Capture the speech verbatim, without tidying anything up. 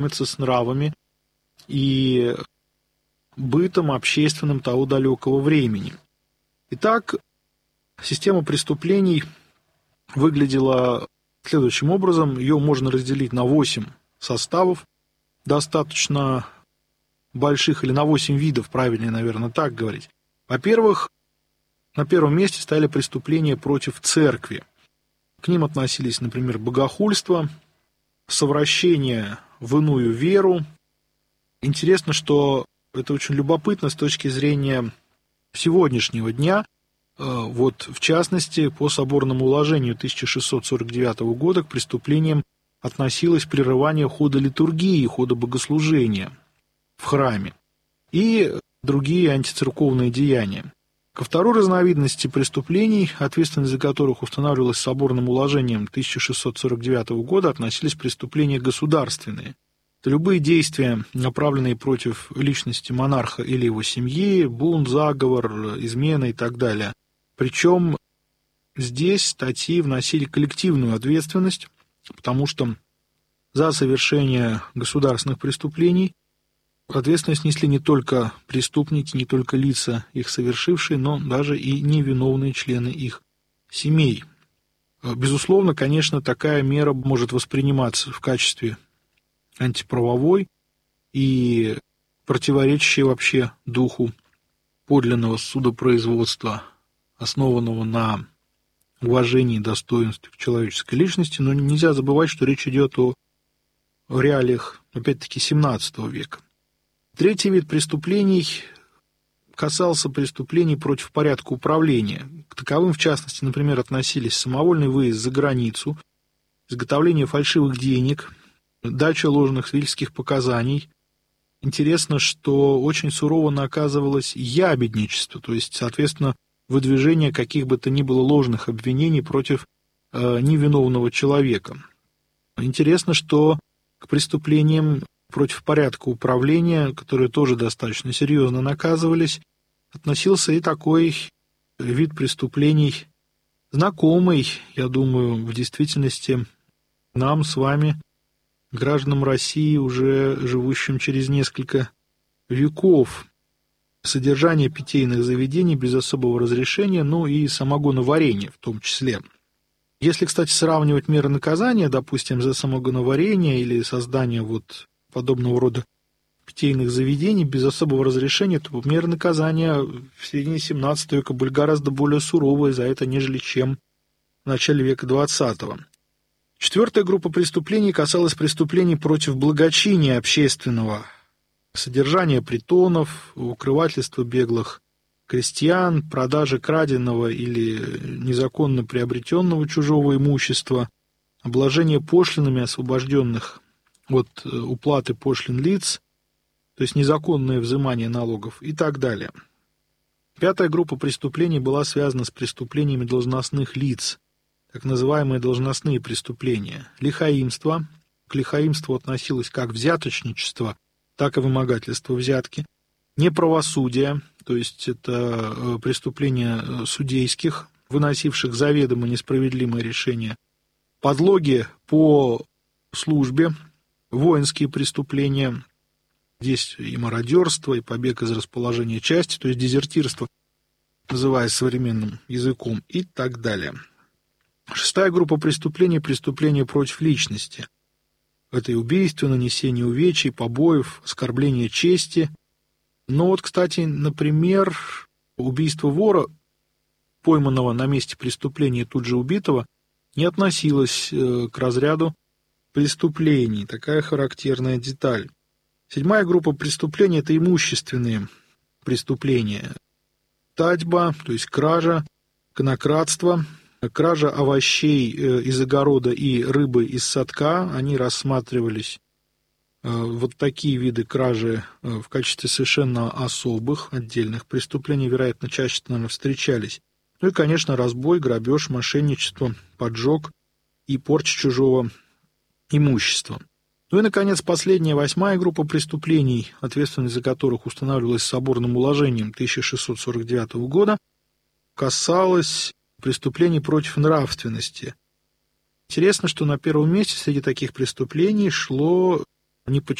с нравами и бытом общественным того далекого времени. Итак, система преступлений выглядела следующим образом. Ее можно разделить на восемь составов, достаточно больших, или на восемь видов, правильнее, наверное, так говорить. Во-первых, на первом месте стояли преступления против церкви. К ним относились, например, богохульство, совращение в иную веру. Интересно, что это очень любопытно с точки зрения сегодняшнего дня. Вот, в частности, по соборному уложению тысяча шестьсот сорок девятого года к преступлениям относилось прерывание хода литургии, хода богослужения в храме и другие антицерковные деяния. Ко второй разновидности преступлений, ответственность за которых устанавливалась соборным уложением тысяча шестьсот сорок девятого года, относились преступления государственные. Это любые действия, направленные против личности монарха или его семьи, бунт, заговор, измена и так далее. Причем здесь статьи вносили коллективную ответственность, потому что за совершение государственных преступлений ответственность несли не только преступники, не только лица, их совершившие, но даже и невиновные члены их семей. Безусловно, конечно, такая мера может восприниматься в качестве антиправовой и противоречащей вообще духу подлинного судопроизводства, основанного на уважении и достоинстве человеческой личности, но нельзя забывать, что речь идет о реалиях, опять-таки, семнадцатого века. Третий вид преступлений касался преступлений против порядка управления. К таковым, в частности, например, относились самовольный выезд за границу, изготовление фальшивых денег, дача ложных свидетельских показаний. Интересно, что очень сурово наказывалось ябедничество, то есть, соответственно, выдвижение каких бы то ни было ложных обвинений против э, невиновного человека. Интересно, что к преступлениям против порядка управления, которые тоже достаточно серьезно наказывались, относился и такой вид преступлений, знакомый, я думаю, в действительности нам с вами, гражданам России, уже живущим через несколько веков. Содержание питейных заведений без особого разрешения, ну и самогоноварение в том числе. Если, кстати, сравнивать меры наказания, допустим, за самогоноварение или создание вот подобного рода питейных заведений без особого разрешения, то меры наказания в середине семнадцатого века были гораздо более суровые за это, нежели чем в начале века двадцатого. Четвертая группа преступлений касалась преступлений против благочиния общественного, содержания притонов, укрывательства беглых крестьян, продажи краденого или незаконно приобретенного чужого имущества, обложение пошлинами освобожденных от уплаты пошлин лиц, то есть незаконное взимание налогов и так далее. Пятая группа преступлений была связана с преступлениями должностных лиц, так называемые должностные преступления. Лихаимство. К лихаимству относилось как взяточничество, так и вымогательство взятки. Неправосудие, то есть это преступления судейских, выносивших заведомо несправедливые решения. Подлоги по службе, воинские преступления, здесь и мародерство, и побег из расположения части, то есть дезертирство, называя современным языком, и так далее. Шестая группа преступлений – преступления против личности. Это и убийство, нанесение увечий, побоев, оскорбление чести. Но вот, кстати, например, убийство вора, пойманного на месте преступления и тут же убитого, не относилось к разряду преступлений. Такая характерная деталь. Седьмая группа преступлений – это имущественные преступления. Татьба, то есть кража, конокрадство, кража овощей из огорода и рыбы из садка, они рассматривались, вот такие виды кражи, в качестве совершенно особых, отдельных преступлений, вероятно, чаще, наверное, встречались. Ну и, конечно, разбой, грабеж, мошенничество, поджог и порча чужого имущества. Ну и, наконец, последняя, восьмая группа преступлений, ответственность за которых устанавливалась соборным уложением тысяча шестьсот сорок девятого года, касалась преступлений против нравственности. Интересно, что на первом месте среди таких преступлений шло они